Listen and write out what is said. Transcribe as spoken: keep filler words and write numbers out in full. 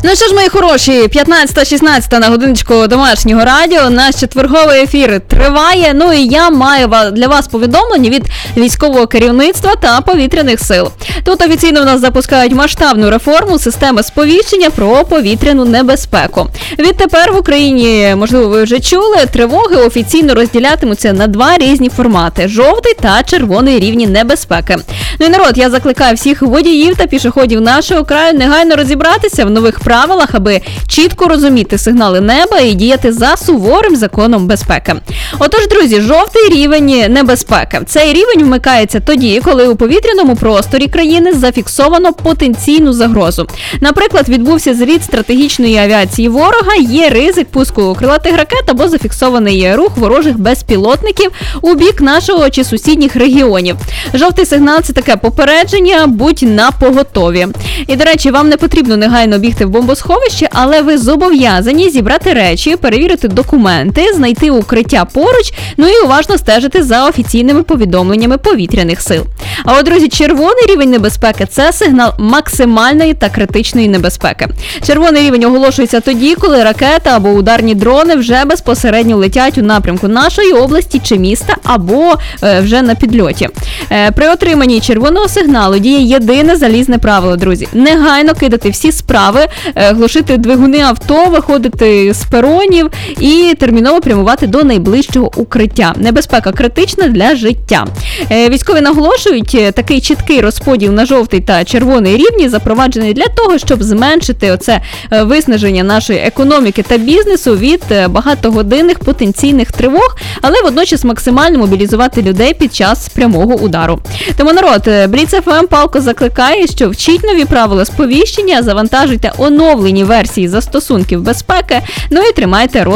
Ну що ж, мої хороші, п'ятнадцята шістнадцята на годиночку домашнього радіо. Наш четверговий ефір триває. Ну і я маю для вас повідомлення від військового керівництва та повітряних сил. Тут офіційно в нас запускають масштабну реформу системи сповіщення про повітряну небезпеку. Відтепер в Україні, можливо, ви вже чули, тривоги офіційно розділятимуться на два різні формати – жовтий та червоний рівні небезпеки. Ну і народ, я закликаю всіх водіїв та пішоходів нашого краю негайно розібратися в нових правилах, аби чітко розуміти сигнали неба і діяти за суворим законом безпеки. Отож, друзі, жовтий рівень небезпеки. Цей рівень вмикається тоді, коли у повітряному просторі країни зафіксовано потенційну загрозу. Наприклад, відбувся зліт стратегічної авіації ворога, є ризик пуску крилатих ракет або зафіксований рух ворожих безпілотників у бік нашого чи сусідніх регіонів. Жовтий сигнал – це таке попередження, будь напоготові. І, до речі, вам не потрібно негайно бігти в бомбосховище, але ви зобов'язані зібрати речі, перевірити документи, знайти укриття поруч, ну і уважно стежити за офіційними повідомленнями повітряних сил. А от, друзі, червоний рівень небезпеки – це сигнал максимальної та критичної небезпеки. Червоний рівень оголошується тоді, коли ракета або ударні дрони вже безпосередньо летять у напрямку нашої області чи міста, або е, вже на підльоті. Е, при отриманні червоного сигналу діє єдине залізне правило, друзі. Негайно кидати всі справи, е, глушити двигуни авто, виходити з перонів і терміново прямувати до найближчого укриття. Небезпека критична для життя. Е, військові наголошують, е, такий чіткий розподіл на жовтий та червоний рівні запроваджений для того, щоб зменшити оце е, виснаження нашої економіки та бізнесу від е, багатогодинних потенційних тривог, але водночас максимально мобілізувати людей під час прямого удару. Тому, народ, Бліц еф ем палко закликає, що вчіть нові правила сповіщення, завантажуйте оновлені версії застосунків безпеки, ну і тримайте розвиток